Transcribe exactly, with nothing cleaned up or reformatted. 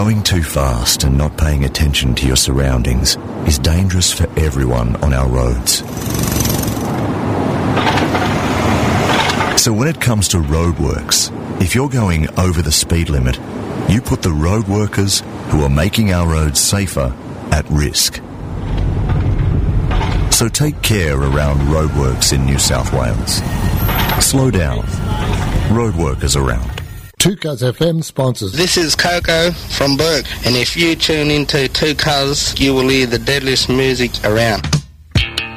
Going too fast and not paying attention to your surroundings is dangerous for everyone on our roads. So when it comes to roadworks, if you're going over the speed limit, you put the road workers who are making our roads safer at risk. So take care around roadworks in New South Wales. Slow down. Roadworkers around. Two Cars F M sponsors. This is Coco from Burke, and if you tune into Two Cars, you will hear the deadliest music around.